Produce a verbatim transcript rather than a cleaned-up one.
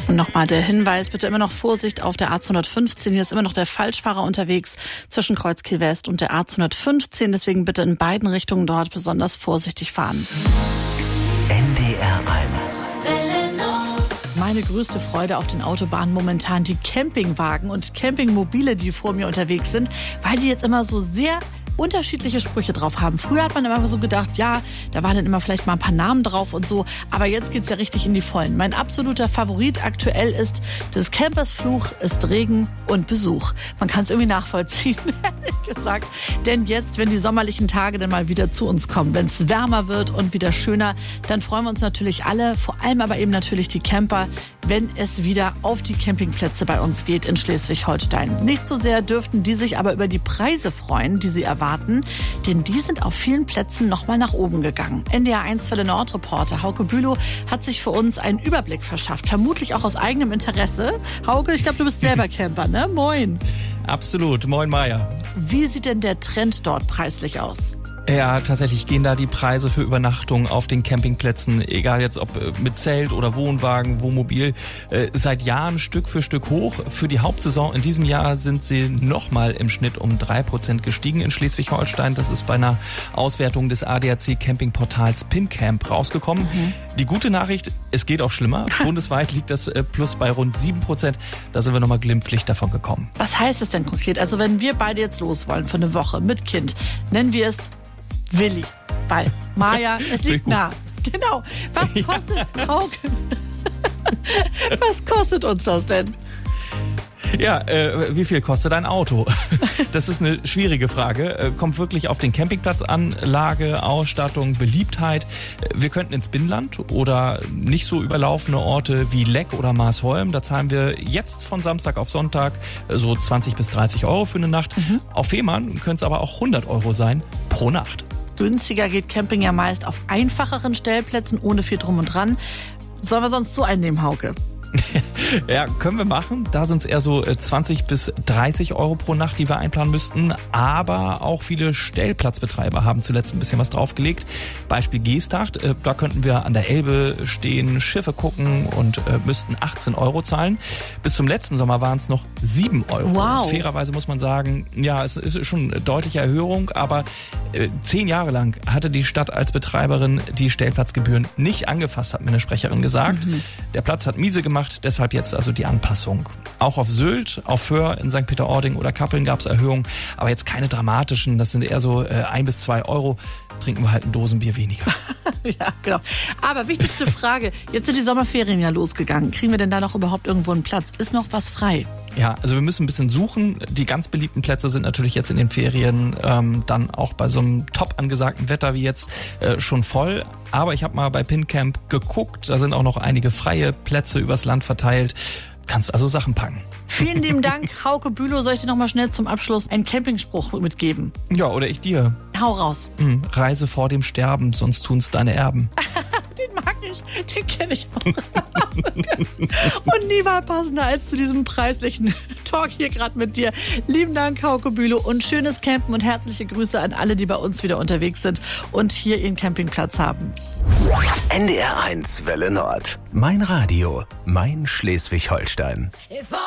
Und nochmal der Hinweis, bitte immer noch Vorsicht auf der A zweihundertfünfzehn. Hier ist immer noch der Falschfahrer unterwegs zwischen Kreuzkiel West und der A zweihundertfünfzehn. Deswegen bitte in beiden Richtungen dort besonders vorsichtig fahren. N D R eins. Meine größte Freude auf den Autobahnen momentan die Campingwagen und Campingmobile, die vor mir unterwegs sind, weil die jetzt immer so sehr unterschiedliche Sprüche drauf haben. Früher hat man immer so gedacht, ja, da waren dann immer vielleicht mal ein paar Namen drauf und so, aber jetzt geht's ja richtig in die Vollen. Mein absoluter Favorit aktuell ist, des Campers Fluch ist Regen und Besuch. Man kann es irgendwie nachvollziehen, ehrlich gesagt. Denn jetzt, wenn die sommerlichen Tage dann mal wieder zu uns kommen, wenn es wärmer wird und wieder schöner, dann freuen wir uns natürlich alle, vor allem aber eben natürlich die Camper, wenn es wieder auf die Campingplätze bei uns geht in Schleswig-Holstein. Nicht so sehr dürften die sich aber über die Preise freuen, die sie erwarten. Denn die sind auf vielen Plätzen nochmal nach oben gegangen. N D R eins Welle Nord Reporter Hauke Bülow hat sich für uns einen Überblick verschafft. Vermutlich auch aus eigenem Interesse. Hauke, ich glaube, du bist selber Camper, ne? Moin. Absolut. Moin, Maja. Wie sieht denn der Trend dort preislich aus? Ja, tatsächlich gehen da die Preise für Übernachtungen auf den Campingplätzen, egal jetzt ob mit Zelt oder Wohnwagen, Wohnmobil, äh, seit Jahren Stück für Stück hoch. Für die Hauptsaison in diesem Jahr sind sie nochmal im Schnitt um drei Prozent gestiegen in Schleswig-Holstein. Das ist bei einer Auswertung des A D A C Campingportals PinCamp rausgekommen. Mhm. Die gute Nachricht, es geht auch schlimmer. Bundesweit liegt das Plus bei rund sieben Prozent. Da sind wir nochmal glimpflich davon gekommen. Was heißt es denn konkret? Also wenn wir beide jetzt los wollen für eine Woche mit Kind, nennen wir es Willi, weil Maja, es liegt nah. Genau. Was kostet, Hauke? Was kostet uns das denn? Ja, äh, wie viel kostet ein Auto? Das ist eine schwierige Frage. Kommt wirklich auf den Campingplatz an, Lage, Ausstattung, Beliebtheit. Wir könnten ins Binnenland oder nicht so überlaufene Orte wie Leck oder Maasholm. Da zahlen wir jetzt von Samstag auf Sonntag so zwanzig bis dreißig Euro für eine Nacht. Mhm. Auf Fehmarn können es aber auch hundert Euro sein pro Nacht. Günstiger geht Camping ja meist auf einfacheren Stellplätzen ohne viel drum und dran. Sollen wir sonst so einnehmen, Hauke? Ja, können wir machen. Da sind es eher so zwanzig bis dreißig Euro pro Nacht, die wir einplanen müssten. Aber auch viele Stellplatzbetreiber haben zuletzt ein bisschen was draufgelegt. Beispiel Geesthacht. Da könnten wir an der Elbe stehen, Schiffe gucken und müssten achtzehn Euro zahlen. Bis zum letzten Sommer waren es noch sieben Euro. Wow. Fairerweise muss man sagen, ja, es ist schon eine deutliche Erhöhung. Aber zehn Jahre lang hatte die Stadt als Betreiberin die Stellplatzgebühren nicht angefasst, hat mir eine Sprecherin gesagt. Mhm. Der Platz hat miese gemacht. Deshalb jetzt also die Anpassung. Auch auf Sylt, auf Föhr, in Sankt Peter-Ording oder Kappeln gab es Erhöhungen, aber jetzt keine dramatischen. Das sind eher so äh, ein bis zwei Euro. Trinken wir halt ein Dosenbier weniger. Ja, genau. Aber wichtigste Frage, jetzt sind die Sommerferien ja losgegangen. Kriegen wir denn da noch überhaupt irgendwo einen Platz? Ist noch was frei? Ja, also wir müssen ein bisschen suchen. Die ganz beliebten Plätze sind natürlich jetzt in den Ferien ähm, dann auch bei so einem top angesagten Wetter wie jetzt äh, schon voll. Aber ich habe mal bei PinCamp geguckt, da sind auch noch einige freie Plätze übers Land verteilt. Kannst also Sachen packen. Vielen lieben Dank, Hauke Bülow. Soll ich dir noch mal schnell zum Abschluss einen Campingspruch mitgeben? Ja, oder ich dir. Hau raus. Hm, Reise vor dem Sterben, sonst tun's deine Erben. Den mag ich, den kenne ich auch. Und nie war passender als zu diesem preislichen Talk hier gerade mit dir. Lieben Dank, Hauke Bülow, und schönes Campen und herzliche Grüße an alle, die bei uns wieder unterwegs sind und hier ihren Campingplatz haben. N D R eins Welle Nord. Mein Radio, mein Schleswig-Holstein.